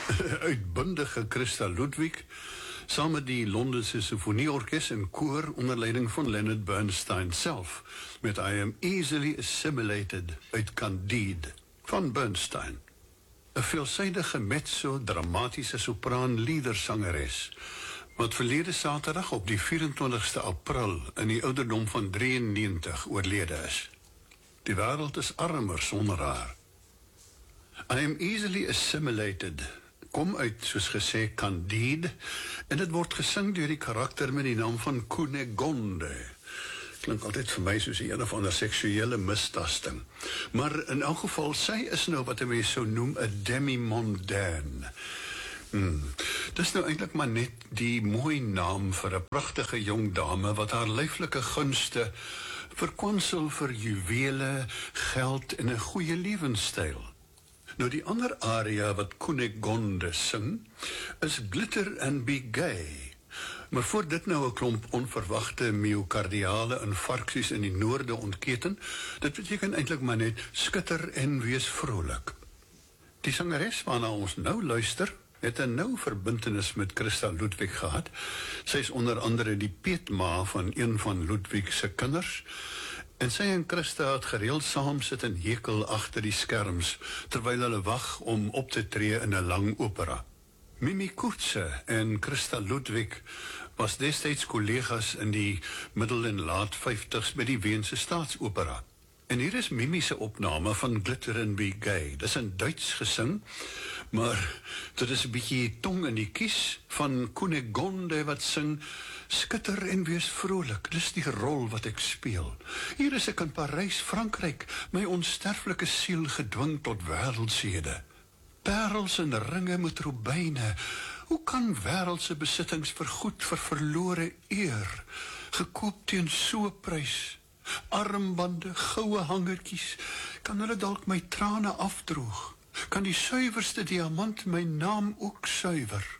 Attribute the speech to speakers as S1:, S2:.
S1: Uitbundige Christa Ludwig, saam met die Londense Sinfonieorkes en koor onder leiding van Leonard Bernstein self, met I Am Easily Assimilated uit Candide van Bernstein. 'n veelsidige mezzo-dramatische sopraan-liedersangeres, wat verlede Saterdag op die 24ste April in die ouderdom van 93 oorlede is. Die wêreld is armer sonder haar. I Am Easily Assimilated kom uit, soos gesê, Candide, en dit word gesing deur die karakter met die naam van Cunegonde. Klink altyd vir my soos een of ander seksuele mistasting. Maar in elk geval, sy is nou wat 'n mens sou noem 'n demi-mondaine. Dis nou eintlik maar net die mooi naam vir 'n pragtige jong dame wat haar lyflike gunste verkwansel vir juwele, geld en 'n goeie lewenstyl. Nou die ander aria wat Cunegonde sing, is Glitter and Be Gay. Maar voor dit nou 'n klomp onverwagte myokardiale infarksies in die noorde ontketen, dit beteken eintlik maar net skitter en wees vrolik. Die sangeres waarna ons nou luister, het 'n nou verbintenis met Christa Ludwig gehad. Sy is onder andere die peetma van een van Ludwig se kinders, en sy en Christa het gereeld saam sit en hekel agter die skerms, terwyl hulle wag om op te tree in 'n lang opera. Mimi Kurtse en Christa Ludwig was destyds kollegas in die middel- en laat 50s by die Weense Staatsopera. En hier is Mimi se opname van Glitter and Be Gay. Dis in Duits gesing, maar dit is 'n bietjie tong in die kies van Cunegonde wat sing skitter en wees vrolik. Dis die rol wat ek speel. Hier is ek in Parys, Frankryk, my onsterflike siel gedwing tot wêreldsede. Parels en ringe met robyne. Hoe kan wêreldse besittings vergoed vir verlore eer, gekoop teen so 'n prys? Armbande, goue hangertjies, kan hulle dalk my trane afdroog? Kan die suiwerste diamant my naam ook suiwer?